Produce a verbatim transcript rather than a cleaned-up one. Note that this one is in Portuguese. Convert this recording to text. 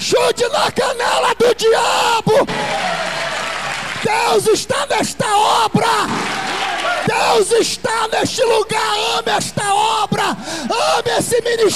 chute na canela do diabo. Deus está nesta obra. Deus está neste lugar. Ame esta obra. Ame esse ministério.